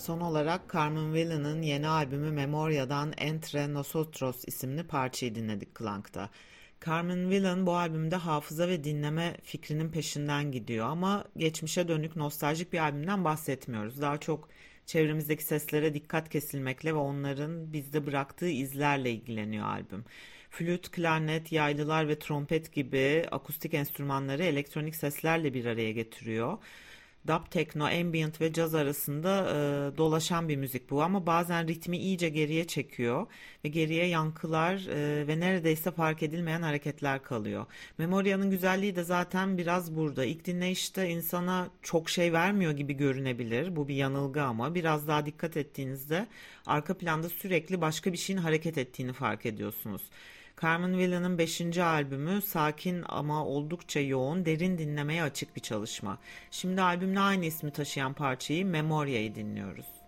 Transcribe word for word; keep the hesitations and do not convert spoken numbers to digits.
Son olarak Carmen Villan'ın yeni albümü Memoria'dan Entre Nosotros isimli parçayı dinledik Clank'ta. Carmen Villan bu albümde hafıza ve dinleme fikrinin peşinden gidiyor ama geçmişe dönük nostaljik bir albümden bahsetmiyoruz. Daha çok çevremizdeki seslere dikkat kesilmekle ve onların bizde bıraktığı izlerle ilgileniyor albüm. Flüt, klarnet, yaylılar ve trompet gibi akustik enstrümanları elektronik seslerle bir araya getiriyor. Dub, tekno, ambient ve caz arasında e, dolaşan bir müzik bu ama bazen ritmi iyice geriye çekiyor ve geriye yankılar e, ve neredeyse fark edilmeyen hareketler kalıyor. Memoria'nın güzelliği de zaten biraz burada. İlk dinleyişte insana çok şey vermiyor gibi görünebilir. Bu bir yanılgı ama biraz daha dikkat ettiğinizde arka planda sürekli başka bir şeyin hareket ettiğini fark ediyorsunuz. Carmen Villan'ın beşinci albümü sakin ama oldukça yoğun, derin dinlemeye açık bir çalışma. Şimdi albümle aynı ismi taşıyan parçayı Memoria'yı dinliyoruz.